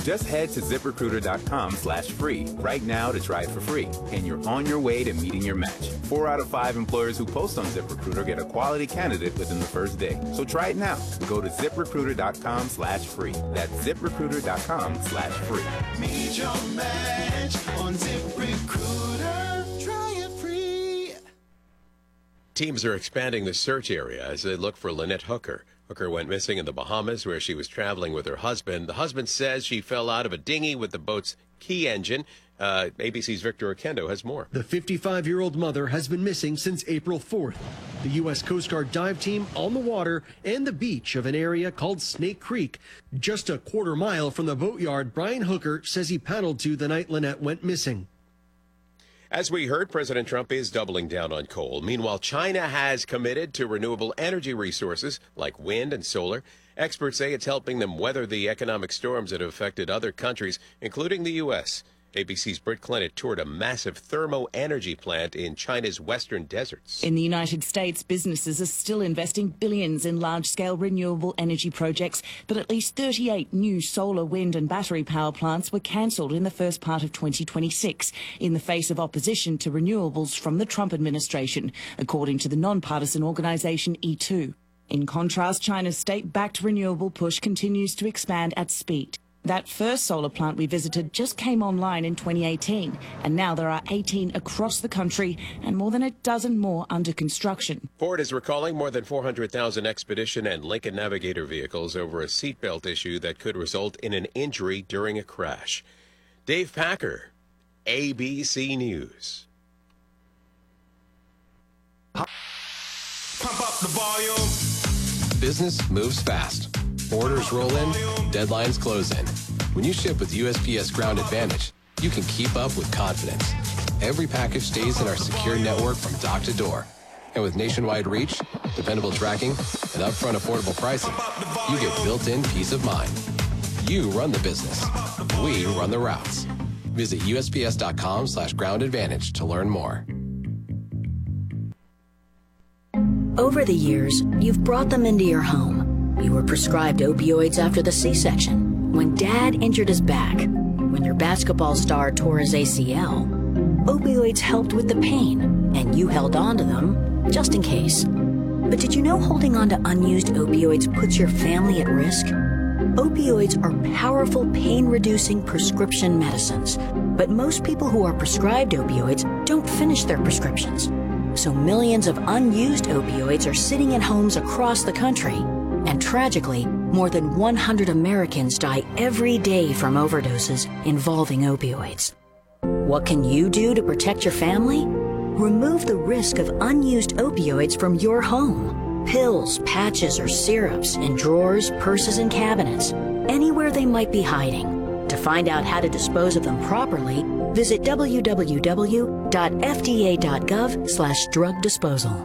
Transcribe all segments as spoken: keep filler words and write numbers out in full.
Just head to ZipRecruiter.com slash free right now to try it for free, and you're on your way to meeting your match. Four out of five employers who post on ZipRecruiter get a quality candidate within the first day. So try it now. Go to ZipRecruiter.com slash free. That's ZipRecruiter.com slash free. Meet your match on ZipRecruiter. Try it free. Teams are expanding the search area as they look for Lynette Hooker. Hooker went missing in the Bahamas, where she was traveling with her husband. The husband says she fell out of a dinghy with the boat's key engine. Uh, A B C's Victor Oquendo has more. The fifty-five-year-old mother has been missing since April fourth. The U S Coast Guard dive team on the water and the beach of an area called Snake Creek. Just a quarter mile from the boatyard, Brian Hooker says he paddled to the night Lynette went missing. As we heard, President Trump is doubling down on coal. Meanwhile, China has committed to renewable energy resources like wind and solar. Experts say it's helping them weather the economic storms that have affected other countries, including the U S A B C's Britt Clennett toured a massive thermo energy plant in China's western deserts. In the United States, businesses are still investing billions in large-scale renewable energy projects, but at least thirty-eight new solar, wind and battery power plants were cancelled in the first part of twenty twenty-six in the face of opposition to renewables from the Trump administration, according to the nonpartisan organisation E two. In contrast, China's state-backed renewable push continues to expand at speed. That first solar plant we visited just came online in twenty eighteen, and now there are eighteen across the country and more than a dozen more under construction. Ford is recalling more than four hundred thousand Expedition and Lincoln Navigator vehicles over a seatbelt issue that could result in an injury during a crash. Dave Packer, A B C News. Pump up the volume. Business moves fast. Orders roll in, deadlines close in. When you ship with U S P S Ground Advantage, you can keep up with confidence. Every package stays in our secure network from dock to door. And with nationwide reach, dependable tracking, and upfront affordable pricing, you get built-in peace of mind. You run the business. We run the routes. Visit USPS.com slash ground advantage to learn more. Over the years, you've brought them into your home. You were prescribed opioids after the C-section, when Dad injured his back, when your basketball star tore his A C L. Opioids helped with the pain, and you held on to them just in case. But did you know holding on to unused opioids puts your family at risk? Opioids are powerful pain-reducing prescription medicines, but most people who are prescribed opioids don't finish their prescriptions. So millions of unused opioids are sitting in homes across the country. And tragically, more than one hundred Americans die every day from overdoses involving opioids. What can you do to protect your family? Remove the risk of unused opioids from your home. Pills, patches, or syrups in drawers, purses, and cabinets, anywhere they might be hiding. To find out how to dispose of them properly, visit w w w dot f d a dot gov slash drug disposal.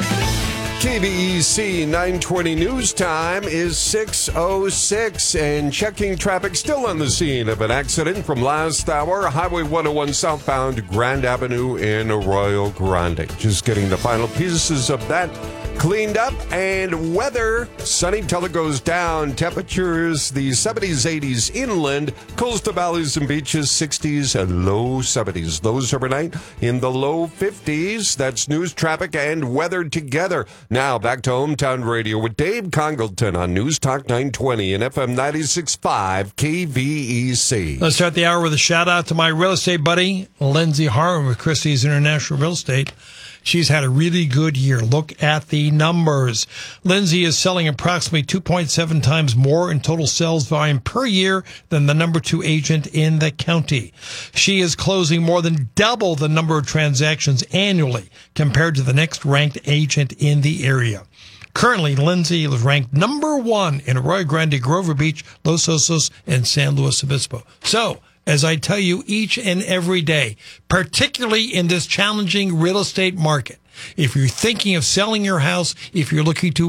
K B E C nine twenty news time is six oh six, and checking traffic still on the scene of an accident from last hour. Highway one oh one southbound Grand Avenue in Arroyo Grande. Just getting the final pieces of that cleaned up. And weather, sunny till it goes down. Temperatures, the seventies, eighties inland, coastal valleys and beaches, sixties and low seventies. Those overnight in the low fifties. That's news, traffic, and weather together. Now back to Hometown Radio with Dave Congleton on News Talk nine twenty and F M ninety-six point five K V E C. Let's start the hour with a shout out to my real estate buddy, Lindsay Harmon with Christie's International Real Estate. She's had a really good year. Look at the numbers. Lindsay is selling approximately two point seven times more in total sales volume per year than the number two agent in the county. She is closing more than double the number of transactions annually compared to the next ranked agent in the area. Currently, Lindsay is ranked number one in Arroyo Grande, Grover Beach, Los Osos, and San Luis Obispo. So, as I tell you each and every day, particularly in this challenging real estate market, if you're thinking of selling your house, if you're looking to